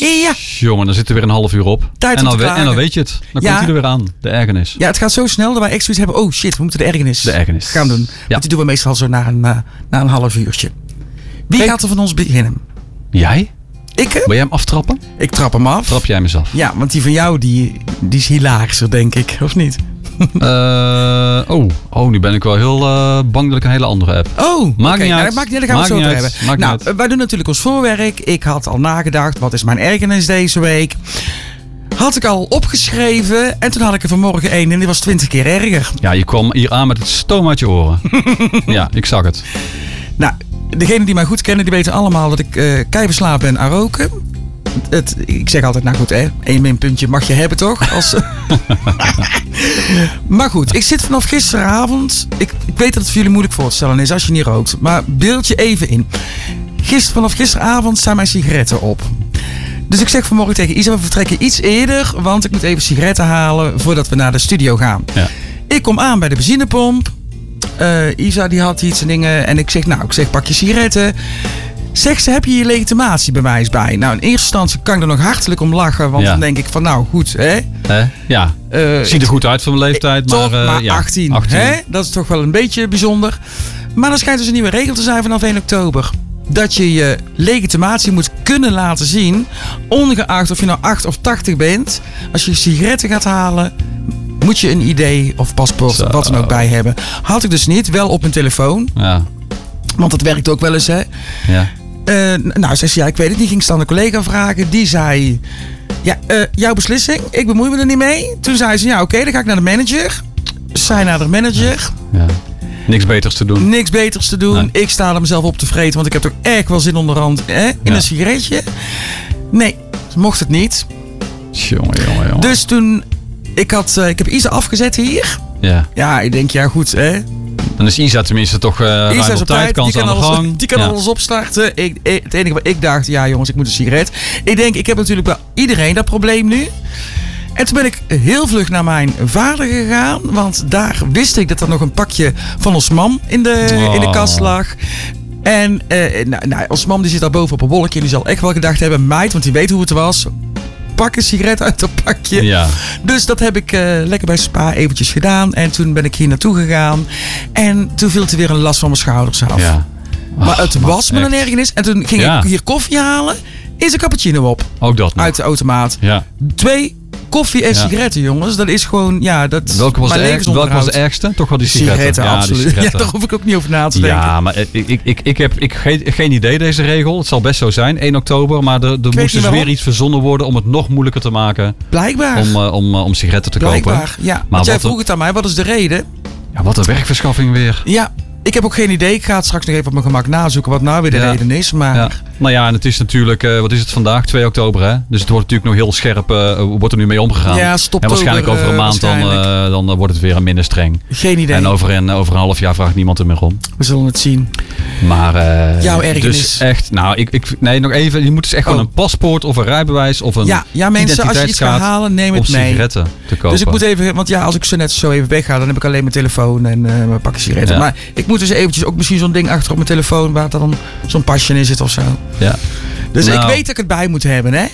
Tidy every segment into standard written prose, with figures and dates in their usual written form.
Ja. Jongen, dan zit er weer een half uur op. Tijd om te klagen. En dan weet je het. Dan komt hij er weer aan. De ergernis. Ja, het gaat zo snel dat wij echt zoiets hebben. Oh shit, we moeten de ergernis gaan doen. Ja. Want die doen we meestal zo na een half uurtje. Wie gaat er van ons beginnen? Jij? Ik? Wil jij hem aftrappen? Ik trap hem af. Trap jij hem eens af? Ja, want die van jou, die is hilarischer, denk ik. Of niet? Nu ben ik wel heel bang dat ik een hele andere heb. Maakt niet uit. Maakt niet uit, daar gaan we het zo over hebben. Wij doen natuurlijk ons voorwerk. Ik had al nagedacht, wat is mijn ergernis deze week? Had ik al opgeschreven. En toen had ik er vanmorgen één en die was 20 keer erger. Ja, je kwam hier aan met het stoom uit je oren. Ja, ik zag het. Nou, degenen die mij goed kennen, die weten allemaal dat ik keiverslaafd ben aan roken. Ik zeg altijd, nou goed, 1 minpuntje mag je hebben toch? Maar goed, ik zit vanaf gisteravond. Ik weet dat het voor jullie moeilijk voor te stellen is als je niet rookt. Maar beeld je even in. Vanaf gisteravond staan mijn sigaretten op. Dus ik zeg vanmorgen tegen Isa, we vertrekken iets eerder. Want ik moet even sigaretten halen voordat we naar de studio gaan. Ja. Ik kom aan bij de benzinepomp. Isa die had iets en dingen. En ik zeg, pak je sigaretten. Zegt ze, heb je je legitimatiebewijs bij? Nou, in eerste instantie kan ik er nog hartelijk om lachen. Want dan denk ik van, nou goed, hè? Ja, ziet er goed uit voor mijn leeftijd. Maar 18. Hè? Dat is toch wel een beetje bijzonder. Maar er schijnt dus een nieuwe regel te zijn vanaf 1 oktober. Dat je je legitimatie moet kunnen laten zien. Ongeacht of je nou 8 of 80 bent. Als je sigaretten gaat halen, moet je een ID of paspoort, wat dan ook bij hebben. Had ik dus niet, wel op mijn telefoon. Ja. Want dat werkt ook wel eens, hè. Ja. Zei ze, ik weet het niet. Ging staan een collega vragen. Die zei, jouw beslissing, ik bemoei me er niet mee. Toen zei ze, oké, dan ga ik naar de manager. Zij naar de manager. Ja. Niks beters te doen. Nee. Ik sta er mezelf op te vreten, want ik heb toch echt wel zin onderhand in een sigaretje. Nee, mocht het niet. Jongen. Dus toen, ik heb Isa afgezet hier. Ja. Ja, ik denk, goed, hè. Dan is Isa tenminste toch ruim op tijd, kan ze aan de gang. Die kan alles opstarten. Het enige wat ik dacht, jongens, ik moet een sigaret. Ik denk, ik heb natuurlijk bij iedereen dat probleem nu. En toen ben ik heel vlug naar mijn vader gegaan. Want daar wist ik dat er nog een pakje van ons mam in de kast lag. En ons mam die zit daar boven op een wolkje. Die zal echt wel gedacht hebben, meid, want die weet hoe het was. Pak een sigaret uit dat pakje. Ja. Dus dat heb ik lekker bij Spa eventjes gedaan. En toen ben ik hier naartoe gegaan. En toen viel er weer een last van mijn schouders af. Ja. Maar het was me een ergernis. En toen ging ik hier koffie halen. Is een cappuccino op. Ook dat nog. Uit de automaat. Ja. 2 koffie en sigaretten, jongens. Dat is gewoon, Welke was de ergste? Toch wel die sigaretten. Absoluut. Die sigaretten. Daar hoef ik ook niet over na te denken. Ja, maar ik heb geen idee deze regel. Het zal best zo zijn, 1 oktober. Maar er moest dus weer iets verzonnen worden om het nog moeilijker te maken. Blijkbaar. Om sigaretten te kopen. Ja. Maar want jij vroeg het aan mij, wat is de reden? Ja, wat een werkverschaffing weer. Ja. Ik heb ook geen idee. Ik ga het straks nog even op mijn gemak nazoeken wat nou weer de reden is. Maar... Ja. Nou ja, en het is natuurlijk, wat is het vandaag? 2 oktober, hè? Dus het wordt natuurlijk nog heel scherp, wordt er nu mee omgegaan. Ja, stopt. En waarschijnlijk over een maand dan wordt het weer minder streng. Geen idee. En over een half jaar vraagt niemand er meer om. We zullen het zien. Maar jouw ergernis. Dus echt, nog even. Je moet dus echt gewoon een paspoort of een rijbewijs of een mensen, als je iets gaat halen, neem het mee. Om sigaretten te kopen. Dus ik moet even, want als ik zo even wegga, dan heb ik alleen mijn telefoon en mijn pakje sigaretten. Ja. Maar ik moet dus eventjes ook misschien zo'n ding achter op mijn telefoon waar dan zo'n pasje in zit of zo. Ja. Dus ik weet dat ik het bij moet hebben, hè?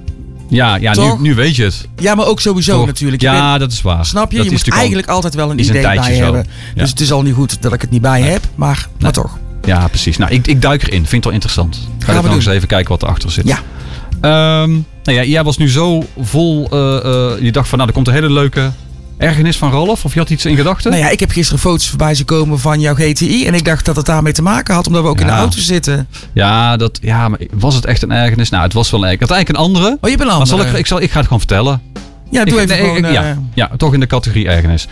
Ja, nu weet je het. Ja, maar ook sowieso natuurlijk. Dat is waar. Snap je? Je moet eigenlijk altijd wel een idee bij hebben. Ja. Dus het is al niet goed dat ik het niet bij heb, maar toch. Ja, precies. Nou, ik duik erin. Vind het wel interessant. Ga ik nog eens even kijken wat erachter zit. Ja. Jij was nu zo vol. Je dacht van, er komt een hele leuke ergernis van Ralf? Of je had iets in gedachten? Nou ja, ik heb gisteren foto's voorbij zien komen van jouw GTI. En ik dacht dat het daarmee te maken had, omdat we ook in de auto zitten. Ja, maar was het echt een ergernis? Nou, het was wel ik had eigenlijk een andere. Oh, je bent een andere. Maar ik ga het gewoon vertellen. Ja, doe even gewoon... Ja, toch in de categorie ergernis.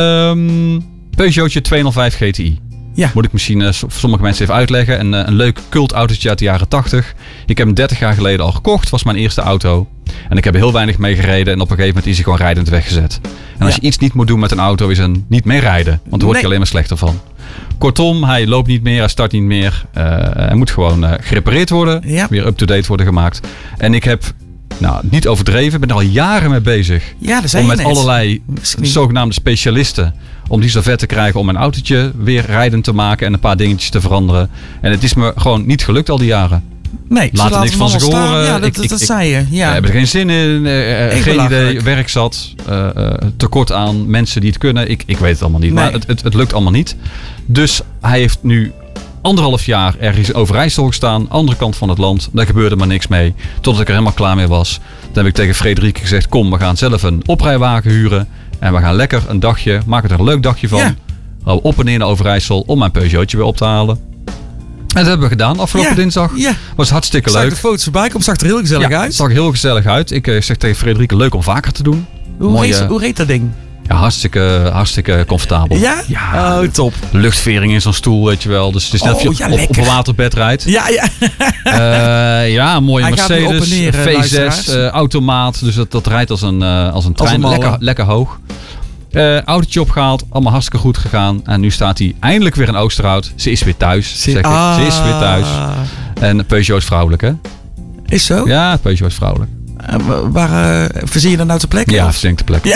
Peugeotje 205 GTI. Ja. Moet ik misschien sommige mensen even uitleggen. Een leuk cultautootje uit de jaren 80. Ik heb hem 30 jaar geleden al gekocht. Was mijn eerste auto. En ik heb er heel weinig mee gereden. En op een gegeven moment is hij gewoon rijdend weggezet. En als je iets niet moet doen met een auto, is een niet meer rijden. Want daar word je alleen maar slechter van. Kortom, hij loopt niet meer, hij start niet meer. Hij moet gewoon gerepareerd worden. Ja. Weer up-to-date worden gemaakt. En ik heb, niet overdreven, ben er al jaren mee bezig. Ja, dat zei om met allerlei zogenaamde specialisten, om die zover te krijgen om mijn autootje weer rijdend te maken en een paar dingetjes te veranderen. En het is me gewoon niet gelukt al die jaren. Nee, laten niks van zich horen. Ja, dat zei je. Ja. Hebben er geen zin in. Geen idee. Werk zat. Tekort aan mensen die het kunnen. Ik weet het allemaal niet. Nee. Maar het lukt allemaal niet. Dus hij heeft nu 1,5 jaar ergens in Overijssel gestaan. Andere kant van het land. Daar gebeurde maar niks mee. Totdat ik er helemaal klaar mee was. Toen heb ik tegen Frederike gezegd. Kom, we gaan zelf een oprijwagen huren. En we gaan lekker een dagje. Maak er een leuk dagje van. Ja. Op en neer naar Overijssel. Om mijn Peugeotje weer op te halen. En dat hebben we gedaan afgelopen dinsdag. Ja. Was hartstikke leuk. Ik zag de foto's voorbij komen. Zag er heel gezellig uit. Het zag er heel gezellig uit. Ik zeg tegen Frederike, leuk om vaker te doen. Hoe reed dat ding? Ja, hartstikke comfortabel. Ja? Ja, top. Luchtvering in zo'n stoel, weet je wel. Dus het is net of je op een waterbed rijdt. Ja. Ja, een mooie Mercedes, V6, automaat. Dus dat rijdt als een trein. Lekker hoog. Autootje opgehaald, allemaal hartstikke goed gegaan. En nu staat hij eindelijk weer in Oosterhout. Ze is weer thuis, zeg ik. Ze is weer thuis. En Peugeot is vrouwelijk, hè? Is zo? Ja, Peugeot is vrouwelijk. Waar verzin je dan nou ter plekke? Ja, verzin ik ter plekke. Ja.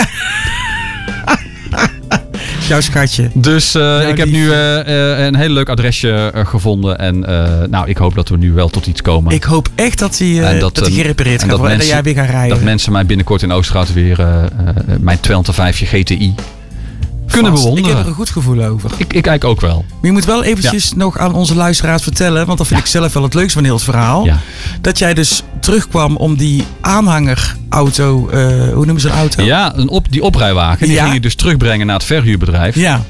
Jouw schatje. Dus ik heb nu een heel leuk adresje gevonden. En ik hoop dat we nu wel tot iets komen. Ik hoop echt dat hij gerepareerd gaat worden en dat jij weer gaat rijden. Dat mensen mij binnenkort in Oosterhout weer mijn 205 GTI kunnen bewonderen. Ik heb er een goed gevoel over. Ik eigenlijk ook wel. Maar je moet wel eventjes nog aan onze luisteraars vertellen, want dat vind ik zelf wel het leukste van heel het verhaal. Ja. Dat jij dus terugkwam om die aanhangerauto, hoe noemen ze een auto? Ja, die oprijwagen. Die ging je dus terugbrengen naar het verhuurbedrijf. Ja.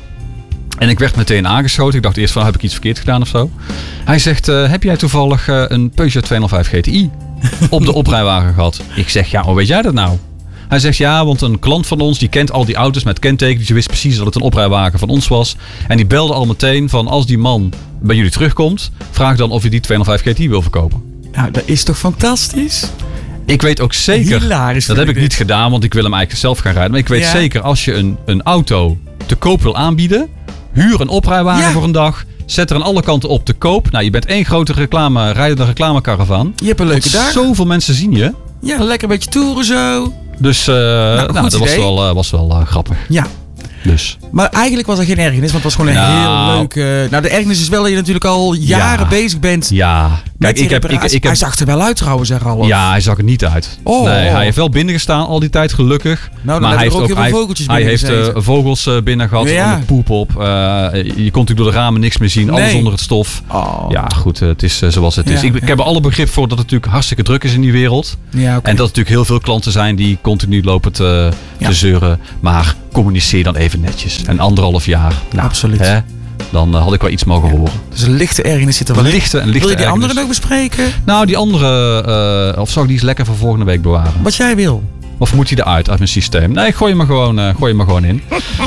En ik werd meteen aangeschoten. Ik dacht eerst van, heb ik iets verkeerd gedaan of zo? Hij zegt, heb jij toevallig een Peugeot 205 GTI op de oprijwagen gehad? Ik zeg, ja, hoe weet jij dat nou? Hij zegt ja, want een klant van ons die kent al die auto's met kentekens. Die wist precies dat het een oprijwagen van ons was. En die belde al meteen van als die man bij jullie terugkomt, vraag dan of hij die 205 GTI wil verkopen. Nou, dat is toch fantastisch? Ik weet ook zeker, hilarisch, dat heb ik niet gedaan, want ik wil hem eigenlijk zelf gaan rijden. Maar ik weet zeker, als je een auto te koop wil aanbieden, huur een oprijwagen voor een dag. Zet er aan alle kanten op te koop. Nou, je bent één grote rijdende reclamekaravaan. Je hebt een leuke dag. Zoveel mensen zien je. Ja, lekker een beetje toeren zo. Dus dat was wel grappig. Ja. Dus. Maar eigenlijk was er geen ergernis, want het was gewoon een heel leuk... de ergernis is wel dat je natuurlijk al jaren bezig bent. Ja. Kijk, hij zag er wel uit trouwens, zeg al. Ja, hij zag er niet uit. Nee, hij heeft wel binnengestaan al die tijd, gelukkig. Nou, maar hij heeft ook heel veel vogeltjes binnen. Hij heeft vogels binnen gehad, de poep op. Je kon natuurlijk door de ramen niks meer zien, alles onder het stof. Oh. Ja, goed, het is zoals het is. Ik heb er alle begrip voor dat het natuurlijk hartstikke druk is in die wereld. Ja, en dat er natuurlijk heel veel klanten zijn die continu lopen te zeuren. Maar communiceer dan even netjes. En 1,5 jaar. Nou, absoluut. Hè, dan had ik wel iets mogen horen. Dus een lichte ergernis zit er wel in. Wil je die ergernis. Andere nog bespreken? Nou, die andere... of zou ik die eens lekker voor volgende week bewaren? Wat jij wil. Of moet hij eruit uit mijn systeem? Nee, gooi je me gewoon in.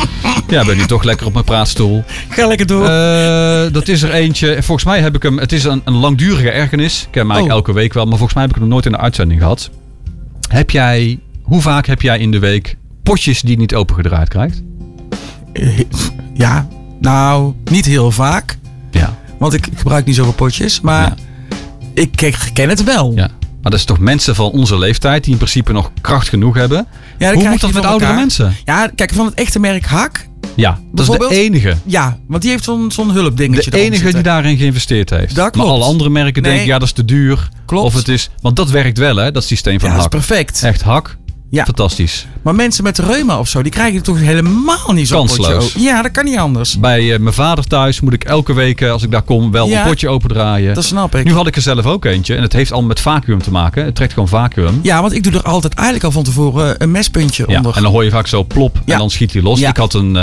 Ja, ben nu toch lekker op mijn praatstoel. Ga lekker door. Dat is er eentje. Volgens mij heb ik hem... Het is een langdurige ergernis. Ik heb hem eigenlijk elke week wel. Maar volgens mij heb ik hem nog nooit in de uitzending gehad. Hoe vaak heb jij in de week potjes die je niet opengedraaid krijgt? Ja, nou, niet heel vaak. Ja. Want ik gebruik niet zoveel potjes. Maar ik ken het wel. Ja. Maar dat is toch mensen van onze leeftijd die in principe nog kracht genoeg hebben. Ja, hoe moet dat met oudere mensen? Ja, kijk, van het echte merk Hak. Ja, dat is de enige. Ja, want die heeft zo'n hulpdingetje. De enige die daarin geïnvesteerd heeft. Dat klopt. Maar alle andere merken denken, ja, dat is te duur. Klopt. Of het is, want dat werkt wel, hè, dat systeem van Hak. Ja, dat is perfect. Echt Hak. Ja. Fantastisch. Maar mensen met reuma of zo, die krijgen het toch helemaal niet zo'n potje. Ja, dat kan niet anders. Bij mijn vader thuis moet ik elke week, als ik daar kom, wel een potje opendraaien. Dat snap ik. Nu had ik er zelf ook eentje. En het heeft allemaal met vacuüm te maken. Het trekt gewoon vacuüm. Ja, want ik doe er altijd eigenlijk al van tevoren een mespuntje onder. En dan hoor je vaak zo plop en dan schiet hij los. Ja. Ik had een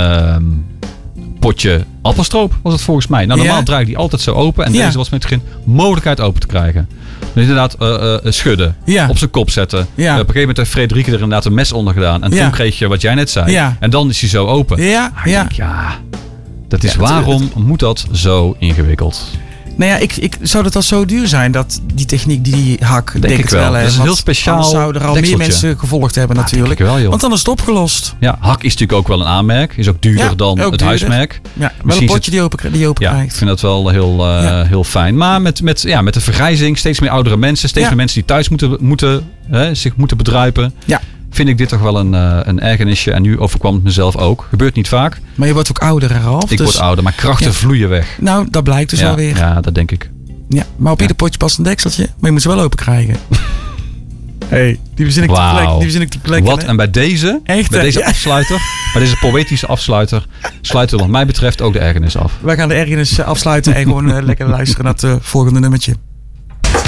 potje appelstroop, was het volgens mij. Nou, normaal draai ik die altijd zo open. En deze was met geen mogelijkheid open te krijgen. Dus inderdaad schudden, op zijn kop zetten. Ja. Op een gegeven moment heeft Frederike er inderdaad een mes onder gedaan. En toen kreeg je wat jij net zei. Ja. En dan is hij zo open. Ja. Ik denk, dat is waarom moet dat zo ingewikkeld? Nou ja, zou dat al zo duur zijn, dat die techniek die Hak denk ik wel. Dat is een heel speciaal anders zouden er al meer mensen gevolgd hebben natuurlijk. Denk ik wel, joh. Want dan is het opgelost. Ja, Hak is natuurlijk ook wel een aanmerk. Is ook duurder dan het huismerk. Ja, wel een potje die open krijgt. Ik vind dat wel heel fijn. Maar met de vergrijzing, steeds meer oudere mensen. Steeds meer mensen die thuis zich moeten bedruipen. Ja. Vind ik dit toch wel een ergernisje. En nu overkwam het mezelf ook. Gebeurt niet vaak. Maar je wordt ook ouder, Ralf. Ik word ouder, maar krachten vloeien weg. Nou, dat blijkt dus alweer. Ja, dat denk ik. Ja, maar op ieder potje past een dekseltje. Maar je moet ze wel open krijgen. Hey, die verzin ik te plekken. Wat? En bij deze, afsluiter, bij deze poëtische afsluiter, sluiten we wat mij betreft ook de ergernis af. Wij gaan de ergernis afsluiten en gewoon lekker luisteren naar het volgende nummertje.